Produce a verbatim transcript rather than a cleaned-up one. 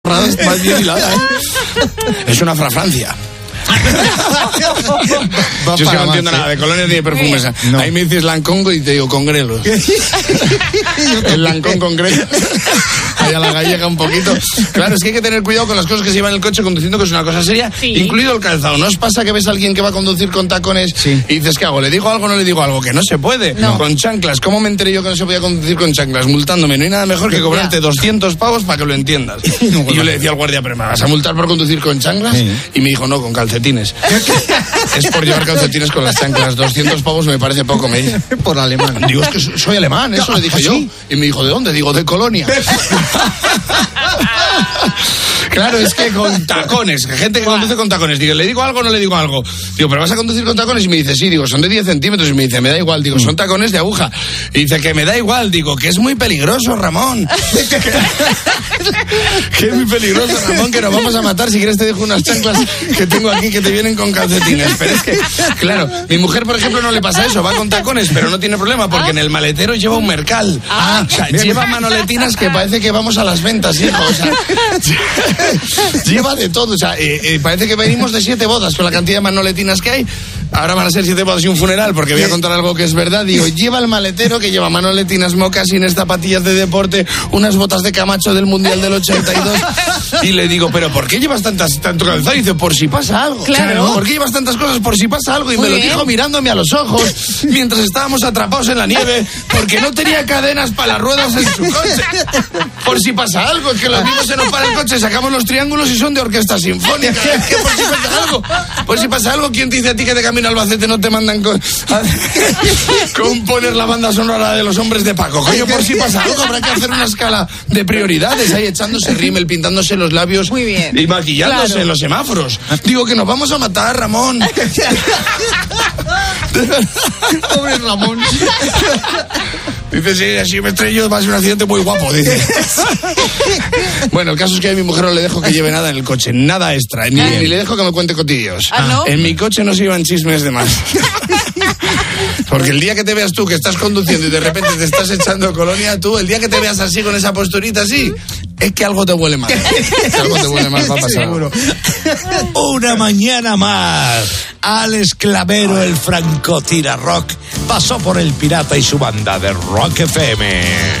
más bien hilada, ¿eh? Es una frafrancia. Yo es que no entiendo nada de colonias ni de perfumes. No. Ahí me dices Lancongo y te digo congrelos. El Lancón con grelos. Ahí a la gallega un poquito. Claro, es que hay que tener cuidado con las cosas que se llevan en el coche conduciendo, que es una cosa seria, sí. Incluido el calzado. ¿No os pasa que ves a alguien que va a conducir con tacones, sí, y dices, ¿qué hago? ¿Le digo algo o no le digo algo? Que no se puede. No. Con chanclas. ¿Cómo me enteré yo que no se podía conducir con chanclas? Multándome. No hay nada mejor que cobrarte doscientos pavos para que lo entiendas. Y yo le decía al guardia, ¿pero me vas a multar por conducir con chanclas? Sí. Y me dijo, no, con calcetines. Es por llevar calcetines con las chanclas. doscientos pavos me parece poco, me dice. Por alemán. Digo, es que soy alemán, eso le dije ¿sí? yo. Y me dijo, ¿de dónde? Digo, de Colonia. Claro, es que con tacones, gente que conduce con tacones. Digo, ¿le digo algo o no le digo algo? Digo, ¿pero vas a conducir con tacones? Y me dice, sí. Digo, son de diez centímetros. Y me dice, me da igual. Digo, son tacones de aguja. Y dice, que me da igual. Digo, que es muy peligroso, Ramón. Que es muy peligroso, Ramón, que nos vamos a matar. Si quieres te dejo unas chanclas que tengo aquí que te vienen con calcetines. Pero es que, claro, mi mujer, por ejemplo, no le pasa eso. Va con tacones, pero no tiene problema porque en el maletero lleva un mercal. Ah, o sea, lleva manoletinas que parece que vamos a las ventas, hijo. O sea, lleva de todo. O sea, eh, eh, parece que venimos de siete bodas con la cantidad de manoletinas que hay. Ahora van a ser siete bodas y un funeral, porque voy a contar algo que es verdad. Digo, lleva el maletero que lleva manoletinas, mocasines, zapatillas de deporte, unas botas de Camacho del Mundial del ochenta y dos. Y le digo, ¿pero por qué llevas tantas, tanto calzado? Y dice, por si pasa algo. Claro. ¿Por qué llevas tantas cosas? Por si pasa algo. Y Muy me bien. lo dijo mirándome a los ojos mientras estábamos atrapados en la nieve, porque no tenía cadenas para las ruedas en su coche. Por si pasa algo, es que los mismos se nos para el coche, sacamos los triángulos y son de orquesta sinfónica. Es que por si pasa algo, por si pasa algo, ¿quién te dice a ti que de camino a Albacete no te mandan con, a, componer la banda sonora de Los Hombres de Paco? Coño, por si pasa algo, habrá que hacer una escala de prioridades, ahí echándose rímel, pintándose los labios. Muy bien. Y maquillándose, claro, en los semáforos. Digo que nos vamos a matar, Ramón. Pobre Ramón. Dice, sí, así me estrello, va a ser un accidente muy guapo, dice. Bueno, el caso es que a mi mujer no le dejo que lleve nada en el coche, nada extra, ni, ni le dejo que me cuente cotillos. ¿Ah, no? En mi coche no se llevan chismes de más. Porque el día que te veas tú que estás conduciendo y de repente te estás echando colonia, tú, el día que te veas así con esa posturita así, es que algo te huele mal. Que algo te huele mal, va a pasar. Seguro. Una mañana más, Alex Clavero, el francotira rock, pasó por El Pirata y su banda de Rock F M.